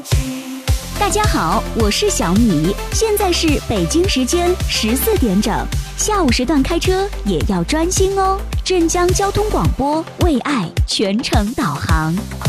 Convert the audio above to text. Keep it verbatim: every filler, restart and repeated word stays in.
大家好，我是小米，现在是北京时间十四点整，下午时段开车也要专心哦。镇江交通广播为爱全程导航。